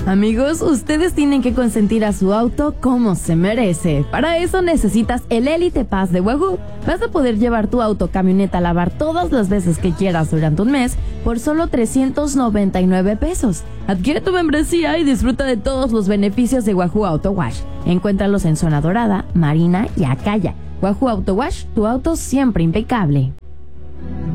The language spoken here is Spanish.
Amigos, ustedes tienen que consentir a su auto como se merece. Para eso necesitas el Elite Pass de Wahoo. Vas a poder llevar tu auto o camioneta a lavar todas las veces que quieras durante un mes por solo 399 pesos. Adquiere tu membresía y disfruta de todos los beneficios de Wahoo Auto Wash. Encuéntralos en Zona Dorada, Marina y Acaya. Wahoo Auto Wash, tu auto siempre impecable.